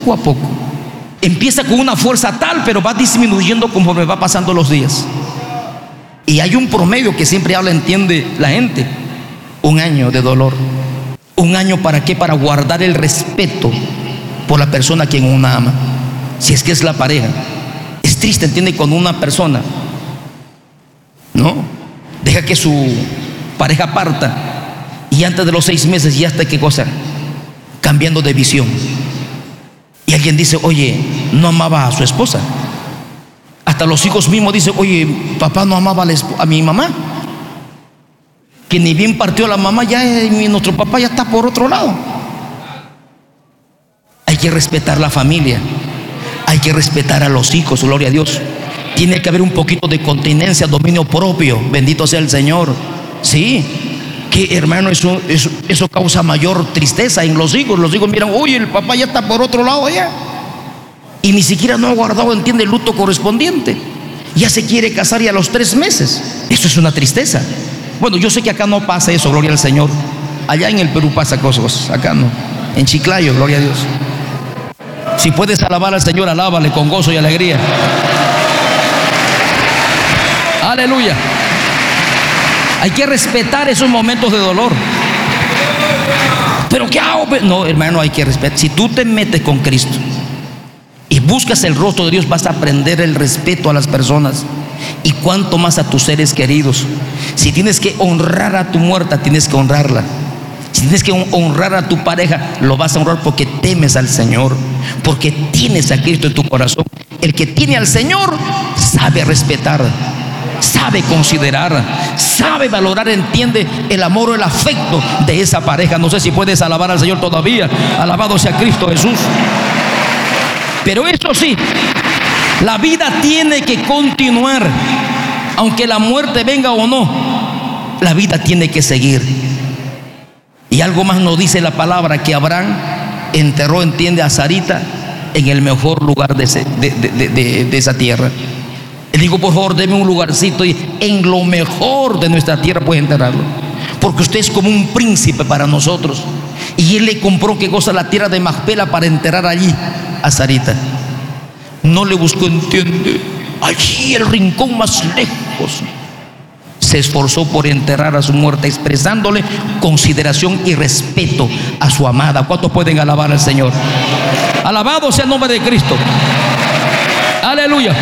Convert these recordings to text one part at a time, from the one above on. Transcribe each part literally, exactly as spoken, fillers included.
poco a poco. Empieza con una fuerza tal, pero va disminuyendo conforme va pasando los días. Y hay un promedio que siempre habla, entiende la gente: un año de dolor. ¿Un año para qué? Para guardar el respeto por la persona a quien uno ama, si es que es la pareja. Es triste, entiende, cuando una persona no deja que su pareja parta y antes de los seis meses ya está, ¿qué cosa? Cambiando de visión. Y alguien dice: oye, no amaba a su esposa. Hasta los hijos mismos dicen: oye, papá no amaba a, la a mi mamá. Que ni bien partió la mamá, ya nuestro papá ya está por otro lado. Hay que respetar la familia, hay que respetar a los hijos, gloria a Dios. Tiene que haber un poquito de continencia, dominio propio, bendito sea el Señor. Sí, que hermano, eso, eso, eso causa mayor tristeza en los hijos. Los hijos miran: oye, el papá ya está por otro lado allá, y ni siquiera no ha guardado, entiende, el luto correspondiente. Ya se quiere casar y a los tres meses. Eso es una tristeza. Bueno, yo sé que acá no pasa eso, gloria al Señor. Allá en el Perú pasa cosas, acá no. En Chiclayo, gloria a Dios. Si puedes alabar al Señor, alábale con gozo y alegría. Aleluya. Hay que respetar esos momentos de dolor. ¿Pero qué hago? No, hermano, hay que respetar. Si tú te metes con Cristo y buscas el rostro de Dios, vas a aprender el respeto a las personas, y cuanto más a tus seres queridos. Si tienes que honrar a tu muerta, tienes que honrarla. Si tienes que honrar a tu pareja, lo vas a honrar porque temes al Señor, porque tienes a Cristo en tu corazón. El que tiene al Señor sabe respetar, sabe considerar, sabe valorar, entiende el amor o el afecto de esa pareja. No sé si puedes alabar al Señor todavía. Alabado sea Cristo Jesús. Pero eso sí, la vida tiene que continuar, aunque la muerte venga o no. La vida tiene que seguir. Y algo más nos dice la palabra, que Abraham enterró, entiende, a Sarita en el mejor lugar de, ese, de, de, de, de esa tierra. Le digo: por favor, deme un lugarcito, y en lo mejor de nuestra tierra puede enterrarlo, porque usted es como un príncipe para nosotros. Y él le compró, ¿qué cosa? La tierra de Macpela para enterrar allí a Sarita. No le buscó, entiende, allí el rincón más lejos. Se esforzó por enterrar a su muerta, expresándole consideración y respeto a su amada. ¿Cuántos pueden alabar al Señor? Alabado sea el nombre de Cristo. Aleluya.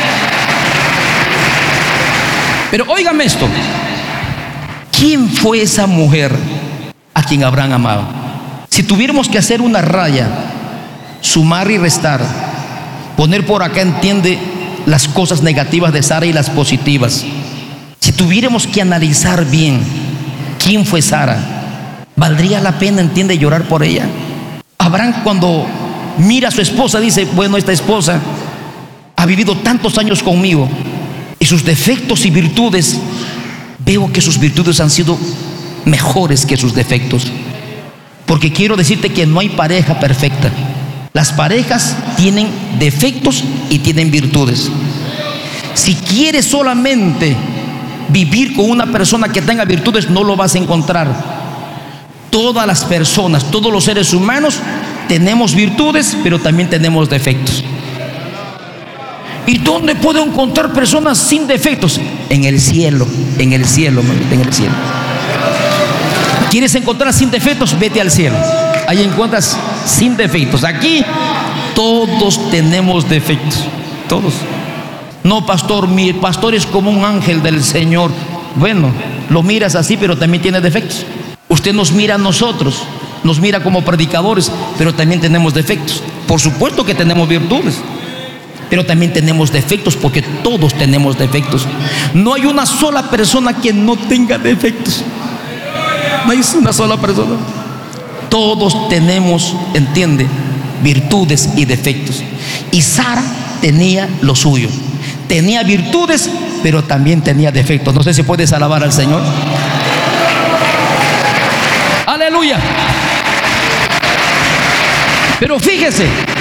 Pero óigame esto: ¿quién fue esa mujer a quien Abraham amaba? Si tuviéramos que hacer una raya, sumar y restar, poner por acá, entiende, las cosas negativas de Sara y las positivas. Si tuviéramos que analizar bien quién fue Sara, ¿valdría la pena, entiende, llorar por ella? Abraham, cuando mira a su esposa, dice: bueno, esta esposa ha vivido tantos años conmigo, y sus defectos y virtudes, veo que sus virtudes han sido mejores que sus defectos. Porque quiero decirte que no hay pareja perfecta. Las parejas tienen defectos y tienen virtudes. Si quieres solamente vivir con una persona que tenga virtudes, no lo vas a encontrar. Todas las personas, todos los seres humanos tenemos virtudes, pero también tenemos defectos. ¿Y dónde puedo encontrar personas sin defectos? En el cielo, en el cielo, en el cielo. ¿Quieres encontrar sin defectos? Vete al cielo. Ahí encuentras sin defectos. Aquí todos tenemos defectos, todos. No, pastor, mi pastor es como un ángel del Señor. Bueno, lo miras así, pero también tiene defectos. Usted nos mira a nosotros, nos mira como predicadores, pero también tenemos defectos. Por supuesto que tenemos virtudes, pero también tenemos defectos, porque todos tenemos defectos. No hay una sola persona que no tenga defectos. No hay una sola persona. Todos tenemos, entiende, virtudes y defectos. Y Sara tenía lo suyo. Tenía virtudes, pero también tenía defectos. No sé si puedes alabar al Señor. Aleluya. Pero fíjese,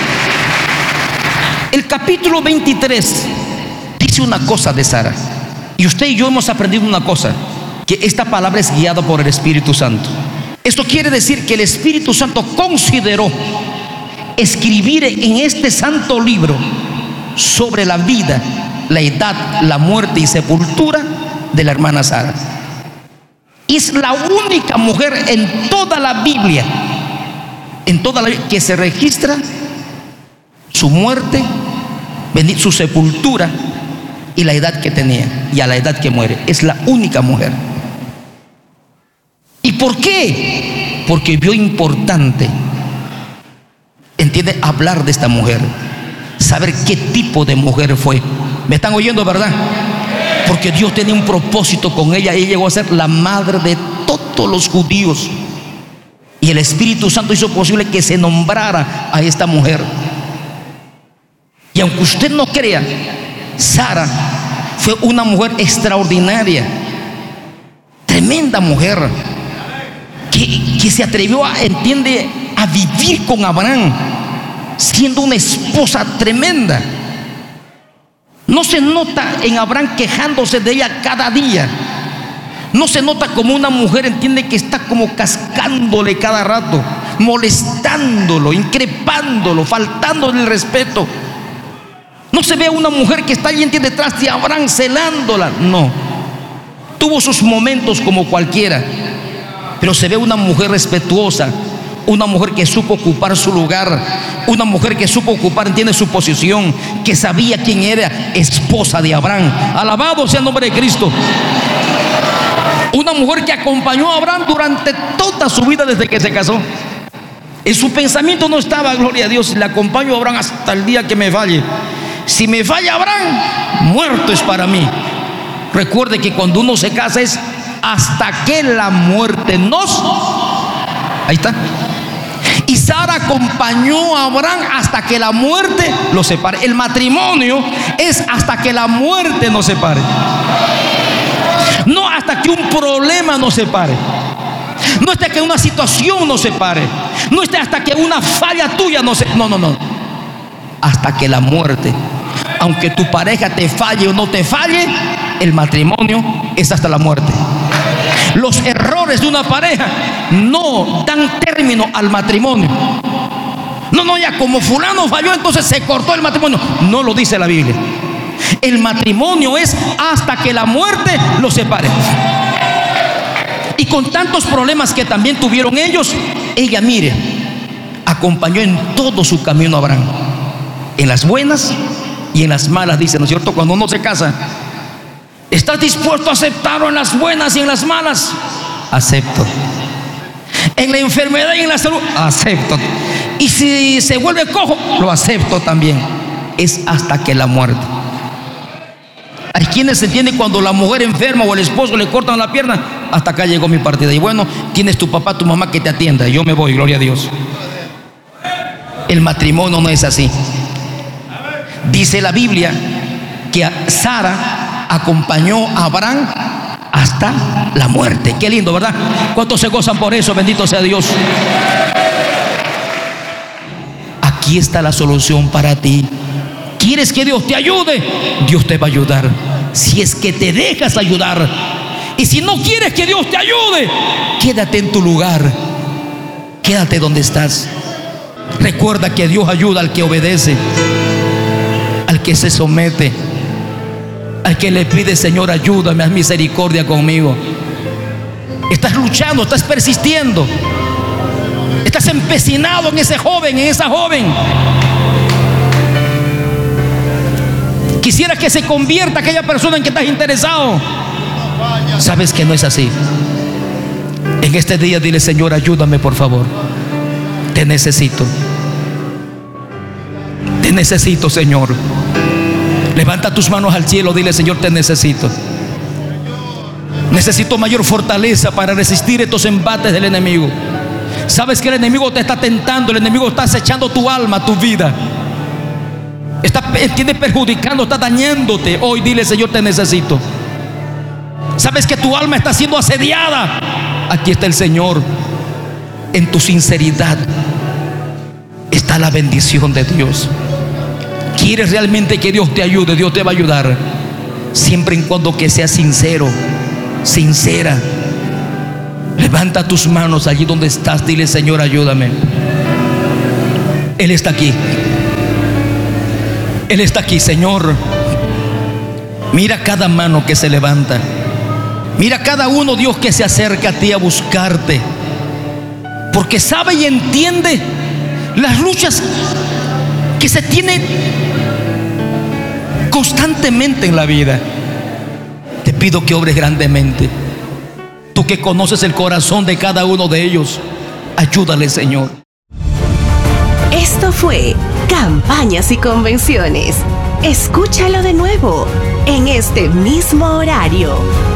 el capítulo veintitrés dice una cosa de Sara. Y usted y yo hemos aprendido una cosa: que esta palabra es guiada por el Espíritu Santo. Esto quiere decir que el Espíritu Santo consideró escribir en este santo libro sobre la vida, la edad, la muerte y sepultura de la hermana Sara. Es la única mujer en toda la Biblia, en toda la Biblia, que se registra su muerte, su sepultura y la edad que tenía y a la edad que muere. Es la única mujer. ¿Y por qué? Porque vio importante, entiende, hablar de esta mujer, saber qué tipo de mujer fue. ¿Me están oyendo, verdad? Porque Dios tenía un propósito con ella. Ella llegó a ser la madre de todos los judíos, y el Espíritu Santo hizo posible que se nombrara a esta mujer. Y aunque usted no crea, Sara fue una mujer extraordinaria, tremenda mujer, que, que se atrevió a, entiende, a vivir con Abraham, siendo una esposa tremenda. No se nota en Abraham quejándose de ella cada día. No se nota como una mujer, entiende, que está como cascándole cada rato, molestándolo, increpándolo, faltándole el respeto. No se ve una mujer que está ahí, entiende, detrás de Abraham celándola. No. Tuvo sus momentos como cualquiera, pero se ve una mujer respetuosa, una mujer que supo ocupar su lugar, una mujer que supo ocupar, entiende, su posición, que sabía quién era, esposa de Abraham. Alabado sea el nombre de Cristo. Una mujer que acompañó a Abraham durante toda su vida desde que se casó. En su pensamiento no estaba, gloria a Dios, le acompaño a Abraham hasta el día que me falle. Si me falla Abraham, muerto es para mí. Recuerde que cuando uno se casa es hasta que la muerte nos... Ahí está. Y Sara acompañó a Abraham hasta que la muerte lo separe. El matrimonio es hasta que la muerte nos separe, no hasta que un problema nos separe, no hasta que una situación nos separe, no hasta que una falla tuya nos separe. No, no, no. Hasta que la muerte. Aunque tu pareja te falle o no te falle, el matrimonio es hasta la muerte. Los errores de una pareja no dan término al matrimonio. No, no, ya como fulano falló, entonces se cortó el matrimonio. No lo dice la Biblia. El matrimonio es hasta que la muerte los separe. Y con tantos problemas que también tuvieron ellos, ella, mire, acompañó en todo su camino a Abraham, en las buenas y en las malas, dice, ¿no es cierto? Cuando uno se casa, ¿estás dispuesto a aceptarlo en las buenas y en las malas? Acepto. En la enfermedad y en la salud, acepto. Y si se vuelve cojo, lo acepto también. Es hasta que la muerte. Hay quienes entienden cuando la mujer enferma o el esposo le cortan la pierna, hasta acá llegó mi partida. Y bueno, tienes tu papá, tu mamá que te atienda, yo me voy, gloria a Dios. El matrimonio no es así. Dice la Biblia que Sara acompañó a Abraham hasta la muerte. Qué lindo, ¿verdad? ¿Cuántos se gozan por eso? Bendito sea Dios. Aquí está la solución para ti. ¿Quieres que Dios te ayude? Dios te va a ayudar, si es que te dejas ayudar. Y si no quieres que Dios te ayude, quédate en tu lugar, quédate donde estás. Recuerda que Dios ayuda al que obedece, al que se somete, al que le pide: Señor, ayúdame, haz misericordia conmigo. Estás luchando, estás persistiendo, estás empecinado en ese joven, en esa joven. Quisiera que se convierta aquella persona en que estás interesado. Sabes que no es así. En este día dile: Señor, ayúdame, por favor. Te necesito. Te necesito, Señor. Levanta tus manos al cielo, dile: Señor, te necesito. Necesito mayor fortaleza para resistir estos embates del enemigo. Sabes que el enemigo te está tentando, el enemigo está acechando tu alma, tu vida. Está, entiende, perjudicando, está dañándote. Hoy dile: Señor, te necesito. Sabes que tu alma está siendo asediada. Aquí está el Señor. En tu sinceridad está la bendición de Dios. ¿Quieres realmente que Dios te ayude? Dios te va a ayudar, siempre y cuando que seas sincero, sincera. Levanta tus manos allí donde estás, dile: Señor, ayúdame. Él está aquí. Él está aquí, Señor. Mira cada mano que se levanta. Mira cada uno, Dios, que se acerca a ti a buscarte, porque sabe y entiende las luchas que se tienen constantemente en la vida. Te pido que obres grandemente. Tú que conoces el corazón de cada uno de ellos, ayúdale, Señor. Esto fue Campañas y Convenciones. Escúchalo de nuevo en este mismo horario.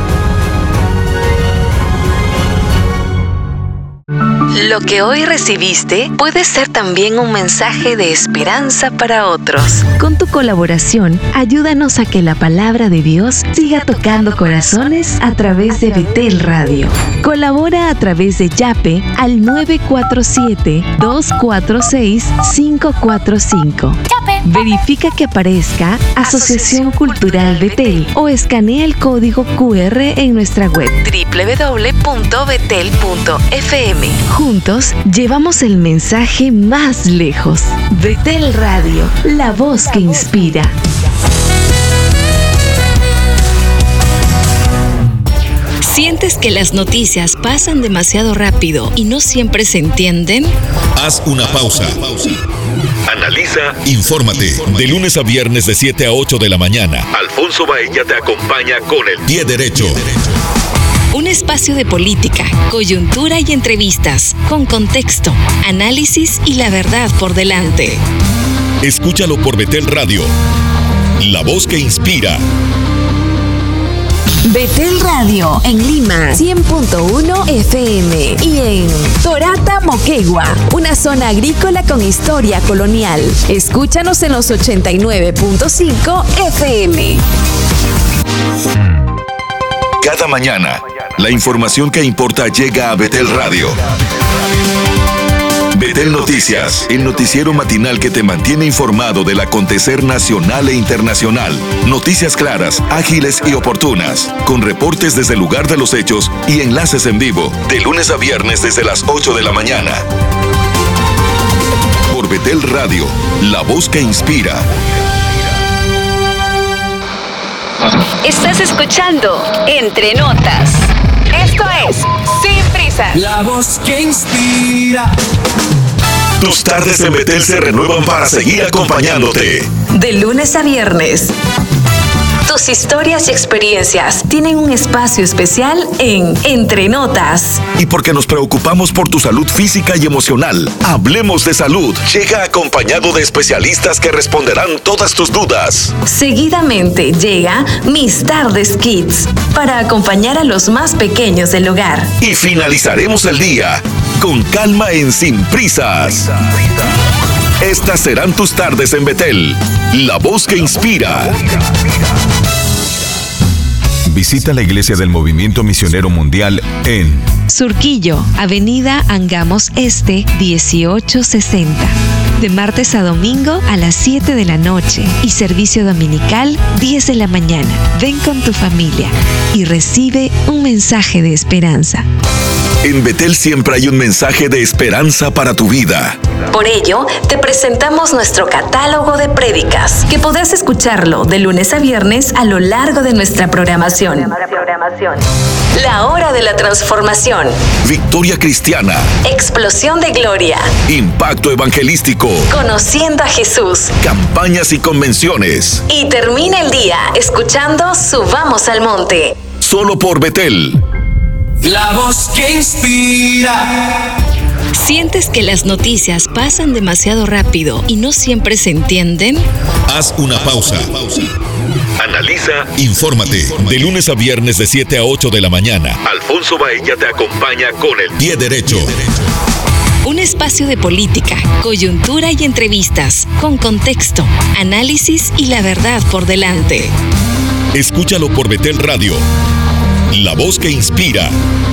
Lo que hoy recibiste puede ser también un mensaje de esperanza para otros. Con tu colaboración, ayúdanos a que la palabra de Dios siga tocando corazones a través de Betel Radio. Colabora a través de Yape al nueve cuatro siete, dos cuatro seis, cinco cuatro cinco. Verifica que aparezca Asociación Cultural Betel o escanea el código cu erre en nuestra web doble u doble u doble u punto betel punto efe eme. Juntos llevamos el mensaje más lejos. Betel Radio, la voz que inspira. ¿Sientes que las noticias pasan demasiado rápido y no siempre se entienden? Haz una pausa. Analiza, infórmate. De lunes a viernes de siete a ocho de la mañana, Alfonso Baella te acompaña con El Pie Derecho. Un espacio de política, coyuntura y entrevistas, con contexto, análisis y la verdad por delante. Escúchalo por Betel Radio, la voz que inspira. Betel Radio en Lima, cien punto uno efe eme, y en Torata, Moquegua, una zona agrícola con historia colonial. Escúchanos en los ochenta y nueve punto cinco efe eme. Cada mañana, la información que importa llega a Betel Radio. Betel Noticias, el noticiero matinal que te mantiene informado del acontecer nacional e internacional. Noticias claras, ágiles y oportunas, con reportes desde el lugar de los hechos y enlaces en vivo, de lunes a viernes desde las ocho de la mañana. Por Betel Radio, la voz que inspira. Estás escuchando Entre Notas. Esto es Sin Prisas. La voz que inspira. Tus tardes en Betel se renuevan para seguir acompañándote. De lunes a viernes. Tus historias y experiencias tienen un espacio especial en Entre Notas. Y porque nos preocupamos por tu salud física y emocional, Hablemos de Salud llega acompañado de especialistas que responderán todas tus dudas. Seguidamente llega Mis Tardes Kids, para acompañar a los más pequeños del hogar. Y finalizaremos el día con calma en Sin Prisas. Estas serán tus tardes en Betel, la voz que inspira. Visita la iglesia del Movimiento Misionero Mundial en Surquillo, Avenida Angamos Este, dieciocho sesenta. De martes a domingo a las siete de la noche y servicio dominical diez de la mañana. Ven con tu familia y recibe un mensaje de esperanza. En Betel siempre hay un mensaje de esperanza para tu vida. Por ello, te presentamos nuestro catálogo de prédicas, que podrás escucharlo de lunes a viernes a lo largo de nuestra programación. La Hora de la Transformación. Victoria Cristiana. Explosión de Gloria. Impacto Evangelístico. Conociendo a Jesús. Campañas y convenciones. Y termina el día escuchando Subamos al Monte. Solo por Betel. La voz que inspira. ¿Sientes que las noticias pasan demasiado rápido y no siempre se entienden? Haz una pausa. Analiza, infórmate. De lunes a viernes de siete a ocho de la mañana, Alfonso Baella te acompaña con El Pie Derecho. Un espacio de política, coyuntura y entrevistas, con contexto, análisis y la verdad por delante. Escúchalo por Betel Radio, la voz que inspira.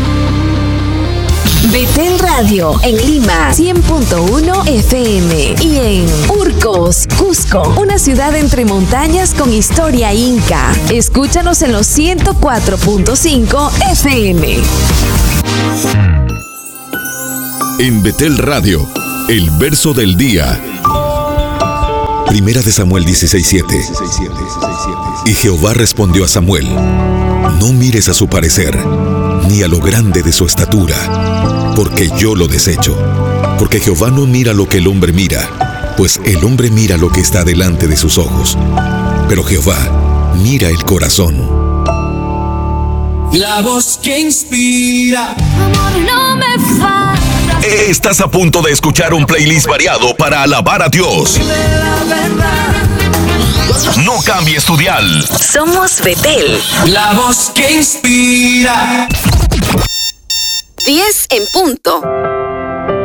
Betel Radio en Lima, cien punto uno efe eme, y en Urcos, Cusco, una ciudad entre montañas con historia inca. Escúchanos en los ciento cuatro punto cinco efe eme. En Betel Radio, el verso del día. Primera de Samuel dieciséis siete. Y Jehová respondió a Samuel: no mires a su parecer, ni a lo grande de su estatura, porque yo lo desecho. Porque Jehová no mira lo que el hombre mira, pues el hombre mira lo que está delante de sus ojos, pero Jehová mira el corazón. La voz que inspira. Amor, no me falta. Estás a punto de escuchar un playlist variado para alabar a Dios. No cambies tu dial. Somos Betel. La voz que inspira. diez en punto.